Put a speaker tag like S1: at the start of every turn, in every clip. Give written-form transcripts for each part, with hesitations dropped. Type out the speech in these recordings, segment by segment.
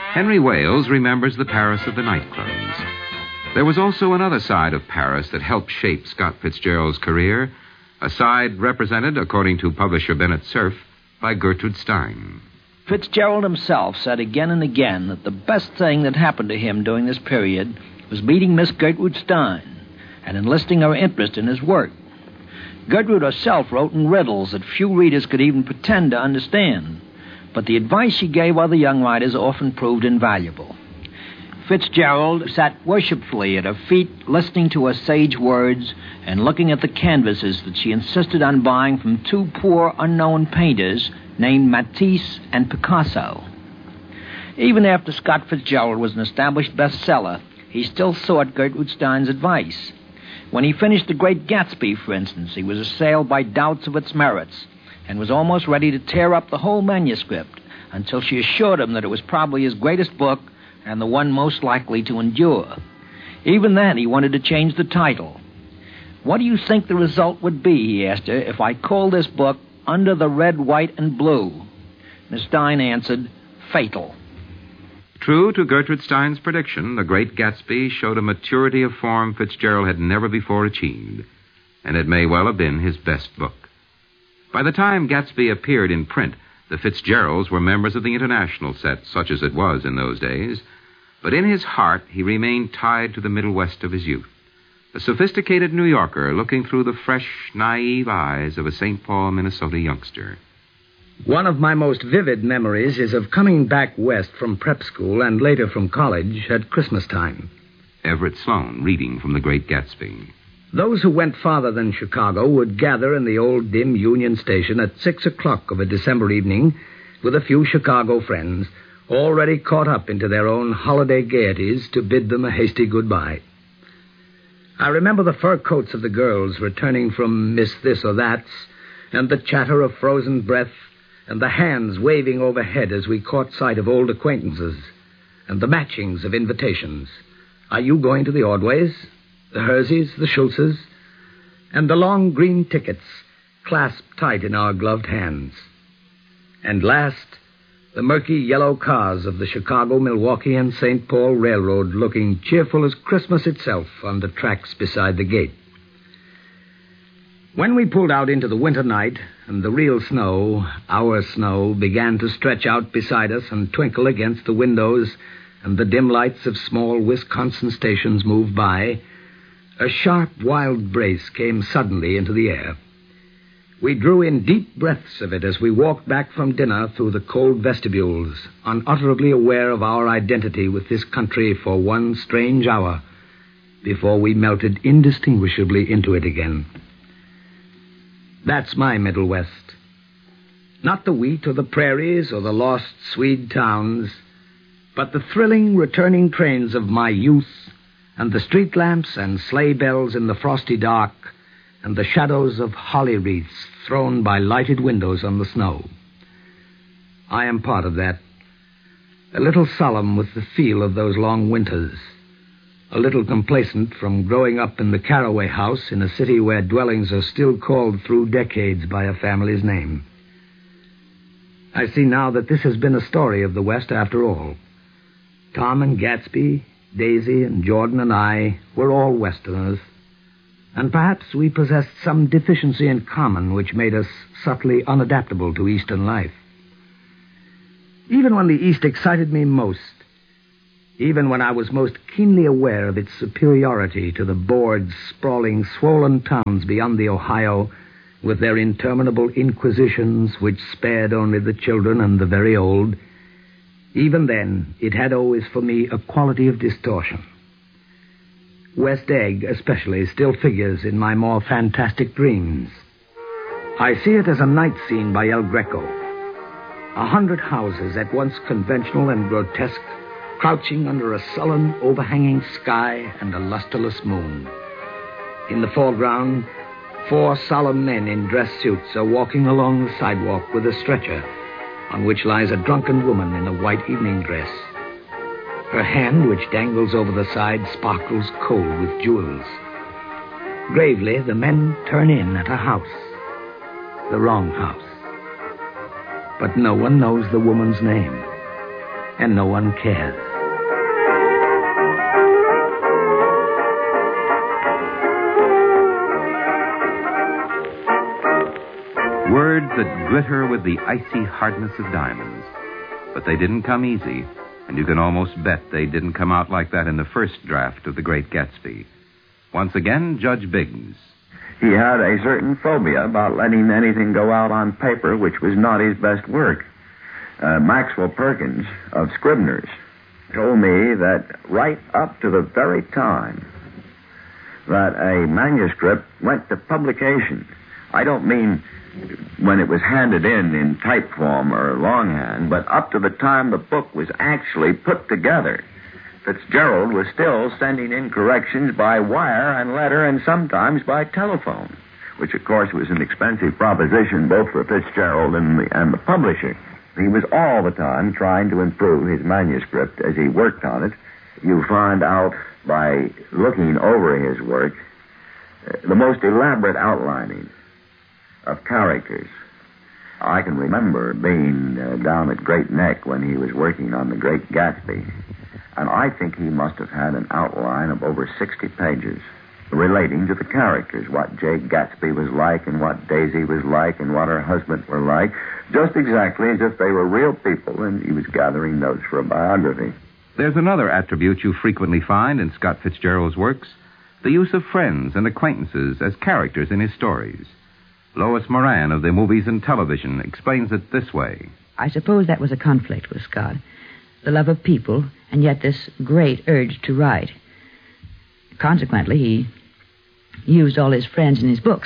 S1: Henry Wales remembers the Paris of the nightclubs. There was also another side of Paris that helped shape Scott Fitzgerald's career, a side represented, according to publisher Bennett Cerf, by Gertrude Stein.
S2: Fitzgerald himself said again and again that the best thing that happened to him during this period was meeting Miss Gertrude Stein and enlisting her interest in his work. Gertrude herself wrote in riddles that few readers could even pretend to understand, but the advice she gave other young writers often proved invaluable. Fitzgerald sat worshipfully at her feet, listening to her sage words and looking at the canvases that she insisted on buying from two poor, unknown painters named Matisse and Picasso. Even after Scott Fitzgerald was an established bestseller, he still sought Gertrude Stein's advice. When he finished The Great Gatsby, for instance, he was assailed by doubts of its merits and was almost ready to tear up the whole manuscript until she assured him that it was probably his greatest book and the one most likely to endure. Even then, he wanted to change the title. "What do you think the result would be," he asked her, "if I called this book Under the Red, White, and Blue?" Miss Stein answered, "Fatal."
S1: True to Gertrude Stein's prediction, The Great Gatsby showed a maturity of form Fitzgerald had never before achieved, and it may well have been his best book. By the time Gatsby appeared in print, the Fitzgeralds were members of the International Set, such as it was in those days, but in his heart he remained tied to the Middle West of his youth, a sophisticated New Yorker looking through the fresh, naive eyes of a St. Paul, Minnesota youngster.
S3: One of my most vivid memories is of coming back west from prep school and later from college at Christmas time.
S1: Everett Sloane, reading from The Great Gatsby.
S3: Those who went farther than Chicago would gather in the old dim Union Station at 6 o'clock of a December evening with a few Chicago friends, already caught up into their own holiday gaieties, to bid them a hasty goodbye. I remember the fur coats of the girls returning from Miss This or That's, and the chatter of frozen breath, and the hands waving overhead as we caught sight of old acquaintances, and the matchings of invitations. Are you going to the Ordways, the Herseys, the Schultzes, and the long green tickets clasped tight in our gloved hands? And last, the murky yellow cars of the Chicago, Milwaukee, and St. Paul Railroad looking cheerful as Christmas itself on the tracks beside the gate. When we pulled out into the winter night, and the real snow, our snow, began to stretch out beside us and twinkle against the windows, and the dim lights of small Wisconsin stations moved by, a sharp, wild brace came suddenly into the air. We drew in deep breaths of it as we walked back from dinner through the cold vestibules, unutterably aware of our identity with this country for one strange hour, before we melted indistinguishably into it again. That's my Middle West. Not the wheat or the prairies or the lost Swede towns, but the thrilling returning trains of my youth, and the street lamps and sleigh bells in the frosty dark, and the shadows of holly wreaths thrown by lighted windows on the snow. I am part of that, a little solemn with the feel of those long winters, a little complacent from growing up in the Caraway House in a city where dwellings are still called through decades by a family's name. I see now that this has been a story of the West after all. Tom and Gatsby, Daisy and Jordan and I were all Westerners, and perhaps we possessed some deficiency in common which made us subtly unadaptable to Eastern life. Even when the East excited me most, even when I was most keenly aware of its superiority to the bored, sprawling, swollen towns beyond the Ohio, with their interminable inquisitions which spared only the children and the very old, even then it had always for me a quality of distortion. West Egg, especially, still figures in my more fantastic dreams. I see it as a night scene by El Greco. 100 houses, at once conventional and grotesque, crouching under a sullen, overhanging sky and a lusterless moon. In the foreground, 4 solemn men in dress suits are walking along the sidewalk with a stretcher on which lies a drunken woman in a white evening dress. Her hand, which dangles over the side, sparkles cold with jewels. Gravely, the men turn in at a house. The wrong house. But no one knows the woman's name. and no one cares.
S1: Words that glitter with the icy hardness of diamonds. But they didn't come easy, and you can almost bet they didn't come out like that in the first draft of The Great Gatsby. Once again, Judge Biggs.
S4: He had a certain phobia about letting anything go out on paper which was not his best work. Maxwell Perkins of Scribner's told me that right up to the very time that a manuscript went to publication, I don't mean when it was handed in type form or longhand, but up to the time the book was actually put together, Fitzgerald was still sending in corrections by wire and letter and sometimes by telephone, which, of course, was an expensive proposition both for Fitzgerald and the publisher. He was all the time trying to improve his manuscript as he worked on it. You find out by looking over his work the most elaborate outlining of characters. I can remember being down at Great Neck when he was working on The Great Gatsby, and I think he must have had an outline of over 60 pages relating to the characters, what Jake Gatsby was like and what Daisy was like and what her husband were like, just exactly as if they were real people and he was gathering notes for a biography.
S1: There's another attribute you frequently find in Scott Fitzgerald's works, the use of friends and acquaintances as characters in his stories. Lois Moran of the Movies and Television explains it this way.
S5: I suppose that was a conflict with Scott. The love of people, and yet this great urge to write. Consequently, he used all his friends in his books.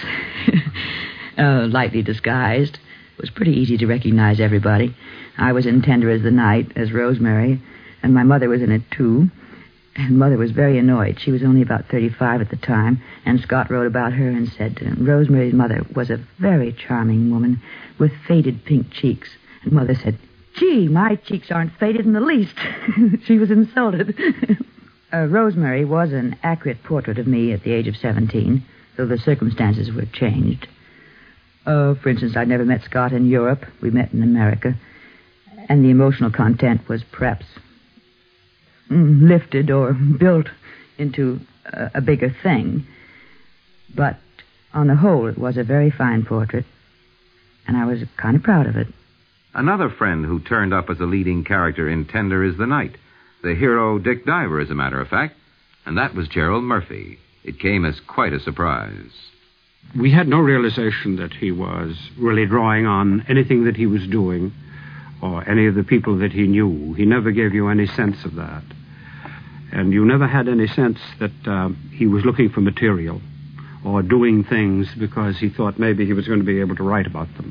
S5: Lightly disguised. It was pretty easy to recognize everybody. I was in Tender as the Night as Rosemary, and my mother was in it, too. And Mother was very annoyed. She was only about 35 at the time, and Scott wrote about her and said Rosemary's mother was a very charming woman with faded pink cheeks. And Mother said, "Gee, my cheeks aren't faded in the least." She was insulted. Rosemary was an accurate portrait of me at the age of 17, though the circumstances were changed. For instance, I'd never met Scott in Europe. We met in America. And the emotional content was perhaps lifted or built into a bigger thing. But on the whole, it was a very fine portrait, and I was kind of proud of it.
S1: Another friend who turned up as a leading character in Tender is the Night, the hero Dick Diver, as a matter of fact, and that was Gerald Murphy. It came as quite a surprise.
S6: We had no realization that he was really drawing on anything that he was doing or any of the people that he knew. He never gave you any sense of that. And you never had any sense that he was looking for material or doing things because he thought maybe he was going to be able to write about them.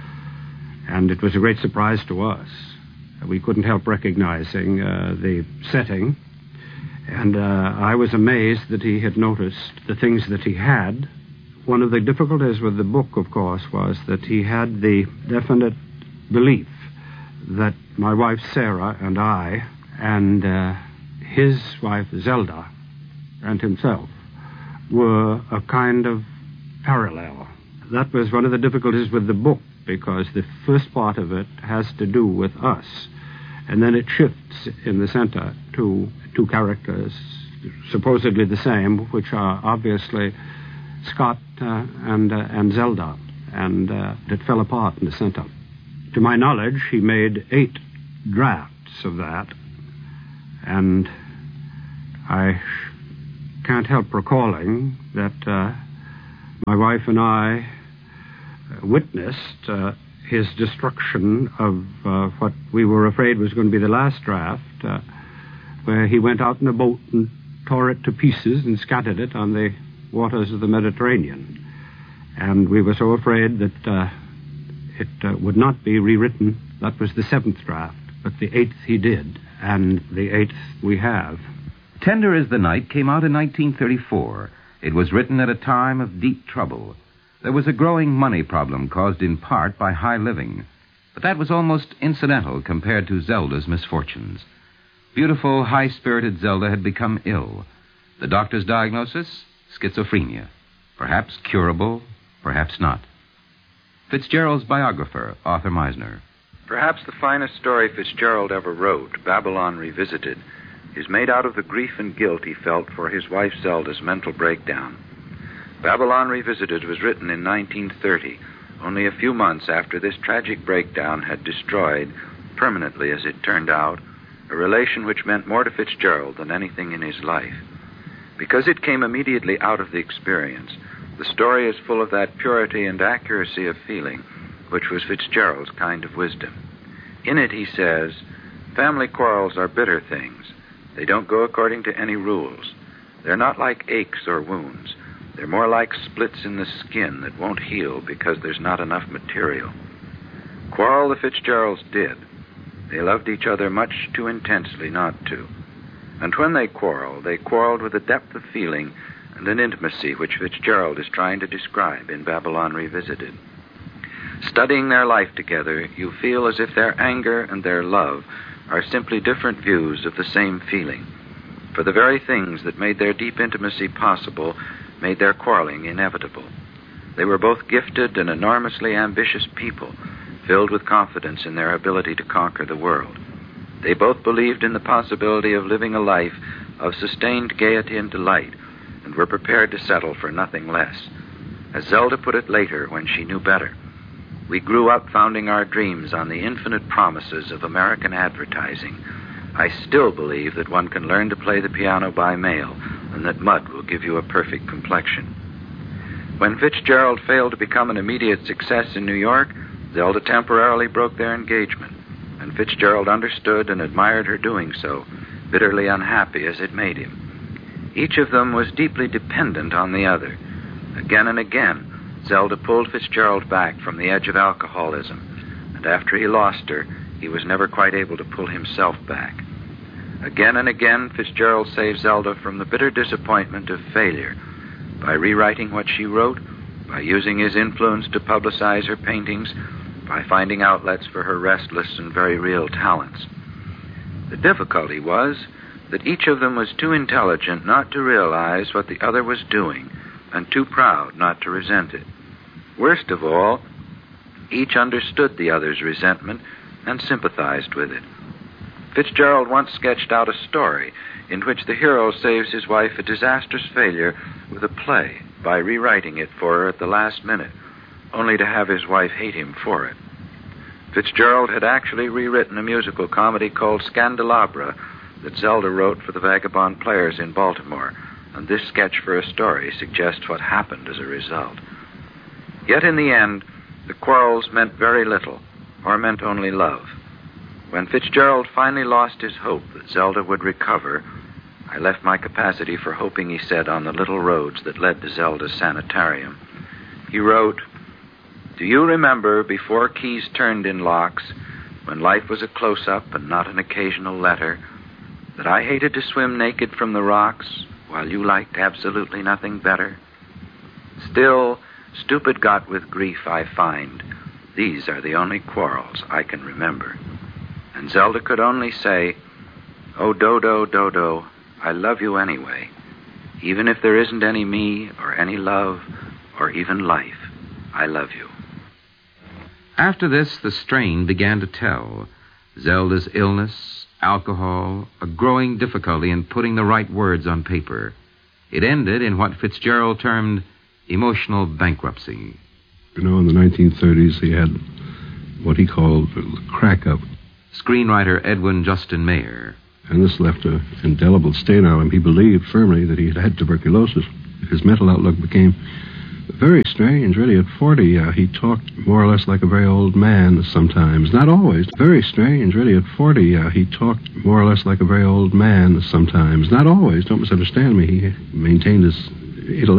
S6: And it was a great surprise to us. We couldn't help recognizing the setting. And I was amazed that he had noticed the things that he had. One of the difficulties with the book, of course, was that he had the definite belief that my wife Sarah and I and his wife Zelda and himself were a kind of parallel. That was one of the difficulties with the book, because the first part of it has to do with us, and then it shifts in the center to two characters supposedly the same, which are obviously Scott and Zelda, and it fell apart in the center. To my knowledge, he made 8 drafts of that, and I can't help recalling that my wife and I witnessed his destruction of what we were afraid was going to be the last draft, where he went out in a boat and tore it to pieces and scattered it on the waters of the Mediterranean. And we were so afraid that it would not be rewritten. That was the 7th draft, but the 8th he did, and the 8th we have.
S1: Tender as the Night came out in 1934. It was written at a time of deep trouble. There was a growing money problem caused in part by high living, but that was almost incidental compared to Zelda's misfortunes. Beautiful, high-spirited Zelda had become ill. The doctor's diagnosis? Schizophrenia. Perhaps curable, perhaps not. Fitzgerald's biographer, Arthur Meisner.
S7: Perhaps the finest story Fitzgerald ever wrote, Babylon Revisited, is made out of the grief and guilt he felt for his wife Zelda's mental breakdown. Babylon Revisited was written in 1930, only a few months after this tragic breakdown had destroyed, permanently as it turned out, a relation which meant more to Fitzgerald than anything in his life. Because it came immediately out of the experience, the story is full of that purity and accuracy of feeling which was Fitzgerald's kind of wisdom. In it he says, "Family quarrels are bitter things. They don't go according to any rules. They're not like aches or wounds. They're more like splits in the skin that won't heal because there's not enough material." Quarrel the Fitzgeralds did. They loved each other much too intensely not to. And when they quarreled with a depth of feeling and an intimacy which Fitzgerald is trying to describe in Babylon Revisited. Studying their life together, you feel as if their anger and their love are simply different views of the same feeling. For the very things that made their deep intimacy possible made their quarreling inevitable. They were both gifted and enormously ambitious people, filled with confidence in their ability to conquer the world. They both believed in the possibility of living a life of sustained gaiety and delight, and were prepared to settle for nothing less. As Zelda put it later when she knew better, "We grew up founding our dreams on the infinite promises of American advertising. I still believe that one can learn to play the piano by mail, and that mud will give you a perfect complexion." When Fitzgerald failed to become an immediate success in New York, Zelda temporarily broke their engagement, and Fitzgerald understood and admired her doing so, bitterly unhappy as it made him. Each of them was deeply dependent on the other. Again and again, Zelda pulled Fitzgerald back from the edge of alcoholism, and after he lost her, he was never quite able to pull himself back. Again and again, Fitzgerald saved Zelda from the bitter disappointment of failure by rewriting what she wrote, by using his influence to publicize her paintings, by finding outlets for her restless and very real talents. The difficulty was that each of them was too intelligent not to realize what the other was doing, and too proud not to resent it. Worst of all, each understood the other's resentment and sympathized with it. Fitzgerald once sketched out a story in which the hero saves his wife a disastrous failure with a play by rewriting it for her at the last minute, only to have his wife hate him for it. Fitzgerald had actually rewritten a musical comedy called Scandalabra that Zelda wrote for the Vagabond Players in Baltimore, and this sketch for a story suggests what happened as a result. Yet in the end, the quarrels meant very little, or meant only love. When Fitzgerald finally lost his hope that Zelda would recover, "I left my capacity for hoping," he said, "on the little roads that led to Zelda's sanitarium." He wrote, "Do you remember before keys turned in locks, when life was a close-up and not an occasional letter, that I hated to swim naked from the rocks, while you liked absolutely nothing better? Still, stupid got with grief, I find. These are the only quarrels I can remember." And Zelda could only say, "Oh, Dodo, Dodo, I love you anyway. Even if there isn't any me, or any love, or even life, I love you."
S1: After this, the strain began to tell. Zelda's illness, alcohol, a growing difficulty in putting the right words on paper. It ended in what Fitzgerald termed emotional bankruptcy.
S8: You know, in the 1930s, he had what he called the crack-up.
S1: Screenwriter Edwin Justin Mayer.
S8: And this left an indelible stain on him. He believed firmly that he had had tuberculosis. His mental outlook became very strange, really. At 40, he talked more or less like a very old man sometimes. Not always. Very strange, really. At 40, he talked more or less like a very old man sometimes. Not always. Don't misunderstand me. He maintained his intellect.